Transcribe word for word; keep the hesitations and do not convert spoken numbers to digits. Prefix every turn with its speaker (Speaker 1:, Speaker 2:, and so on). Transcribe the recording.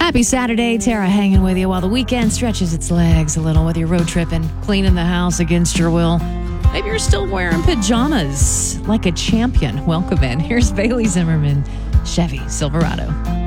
Speaker 1: Happy Saturday. Tara hanging with you while the weekend stretches its legs a little, whether you're road tripping, cleaning the house against your will. Maybe you're still wearing pajamas like a champion. Welcome in. Here's Bailey Zimmerman, Chevy Silverado.